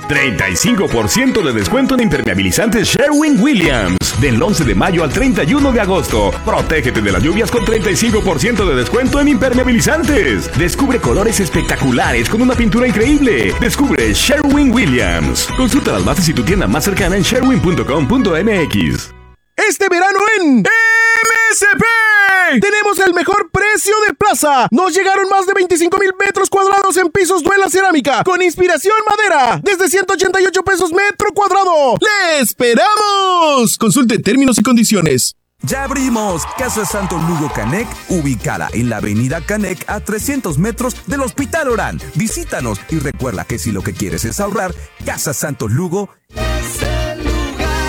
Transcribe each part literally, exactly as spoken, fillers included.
treinta y cinco por ciento de descuento en impermeabilizantes Sherwin-Williams. Del once de mayo al treinta y uno de agosto. Protégete de las lluvias con treinta y cinco por ciento de descuento en impermeabilizantes. Descubre colores espectaculares con una pintura increíble. Descubre Sherwin-Williams. Consulta las bases y tu tienda más cercana en sherwin punto com punto m x. Este verano en M S P tenemos el mejor precio de plaza. Nos llegaron más de veinticinco mil metros cuadrados en pisos duela cerámica con inspiración madera desde ciento ochenta y ocho pesos metro cuadrado. ¡Le esperamos! Consulte términos y condiciones. Ya abrimos Casa Santo Lugo Canec, ubicada en la avenida Canec a trescientos metros del Hospital Orán. Visítanos y recuerda que si lo que quieres es ahorrar, Casa Santo Lugo es el lugar.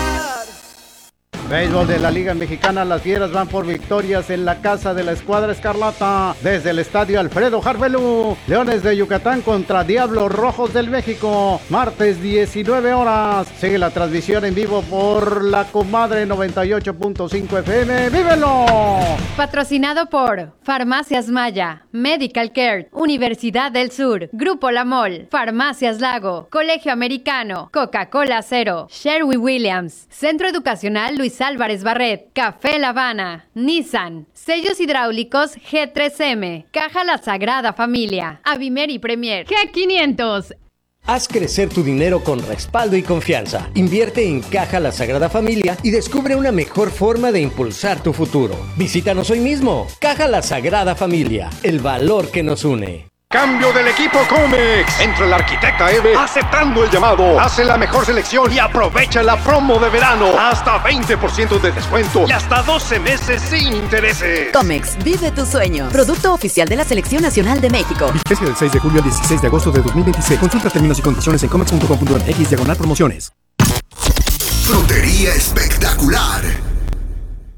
Béisbol de la Liga Mexicana, las Fieras van por victorias en la casa de la Escuadra Escarlata. Desde el Estadio Alfredo Harvelú, Leones de Yucatán contra Diablos Rojos del México. Martes diecinueve horas. Sigue la transmisión en vivo por la Comadre noventa y ocho punto cinco F M. ¡Vívelo! Patrocinado por Farmacias Maya, Medical Care, Universidad del Sur, Grupo La Mol, Farmacias Lago, Colegio Americano, Coca-Cola Cero, Sherwin-Williams, Centro Educacional Luis Álvarez Barret, Café La Habana, Nissan, Sellos Hidráulicos G tres M, Caja La Sagrada Familia, Avimer y Premier, G quinientos. Haz crecer tu dinero con respaldo y confianza. Invierte en Caja La Sagrada Familia y descubre una mejor forma de impulsar tu futuro. Visítanos hoy mismo. Caja La Sagrada Familia, el valor que nos une. Cambio del equipo Comex. Entra el arquitecta Eve aceptando el llamado. Hace la mejor selección y aprovecha la promo de verano. Hasta veinte por ciento de descuento y hasta doce meses sin intereses. Comex, vive tu sueño. Producto oficial de la Selección Nacional de México. Vigencia del seis de julio al dieciséis de agosto de dos mil veintiséis. Consulta términos y condiciones en comex punto com punto m x diagonal promociones. Frutería espectacular.